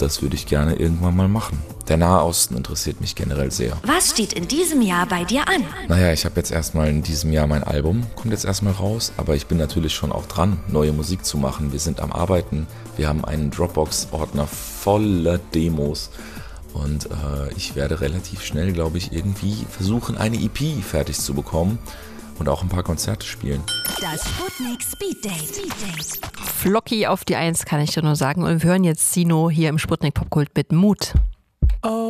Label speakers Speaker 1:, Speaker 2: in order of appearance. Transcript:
Speaker 1: das würde ich gerne irgendwann mal machen. Der Nahe Osten interessiert mich generell sehr.
Speaker 2: Was steht in diesem Jahr bei dir an?
Speaker 1: Naja, ich habe jetzt erstmal in diesem Jahr mein Album, kommt jetzt erstmal raus, aber ich bin natürlich schon auch dran, neue Musik zu machen. Wir sind am Arbeiten, wir haben einen Dropbox-Ordner voller Demos und ich werde relativ schnell, glaube ich, irgendwie versuchen, eine EP fertig zu bekommen und auch ein paar Konzerte spielen.
Speaker 2: Das Sputnik Speed Date.
Speaker 3: Flocki auf die 1, kann ich dir nur sagen. Und wir hören jetzt Sino hier im Sputnik Popkult mit Mut.
Speaker 4: Oh,